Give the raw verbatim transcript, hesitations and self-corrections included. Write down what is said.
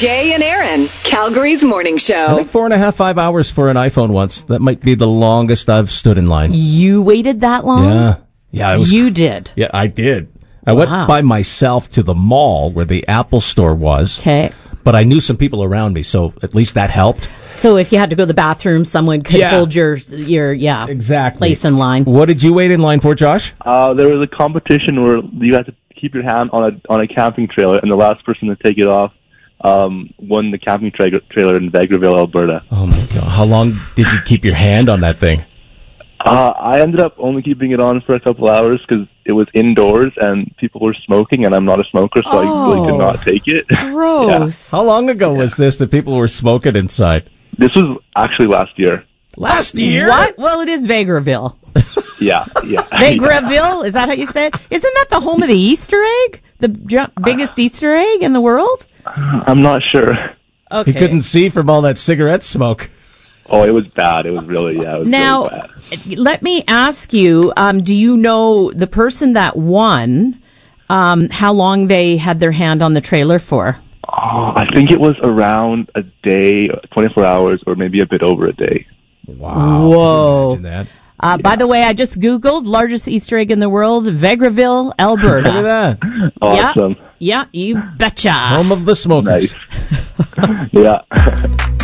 Jay and Aaron, Calgary's morning I show. think four and a half, five hours for an iPhone once. That might be the longest I've stood in line. You waited that long? Yeah. Yeah, it was. You did. Yeah, I did. I Wow. went by myself to the mall where the Apple store was. Okay. But I knew some people around me, so at least that helped. So if you had to go to the bathroom, someone could Yeah. hold your your yeah Exactly. place in line. What did you wait in line for, Josh? Uh, there was a competition where you had to keep your hand on a on a camping trailer, and the last person to take it off um, won the camping tra- trailer in Vegreville, Alberta. Oh, my God. How long did you keep your hand on that thing? Uh, I ended up only keeping it on for a couple hours because it was indoors and people were smoking, and I'm not a smoker, so I really Oh. could not take it. Gross. How long ago was this that people were smoking inside? This was actually last year. Last year? What? Well, it is Vegreville. Yeah, yeah. Vegreville? Is that how you say it? Isn't that the home of the Easter egg? The ju- biggest Easter egg in the world? I'm not sure. Okay. He couldn't see from all that cigarette smoke. Oh, it was bad. It was really, yeah, it was Now, really bad. let me ask you, um, do you know the person that won, um, how long they had their hand on the trailer for? Oh, I think it was around a day, twenty-four hours, or maybe a bit over a day. Wow. Whoa. Imagine that. Uh, By the way, I just Googled largest Easter egg in the world, Vegreville, Alberta. Look at that. Awesome. Yeah, you betcha. Home of the smokers. Nice. Yeah.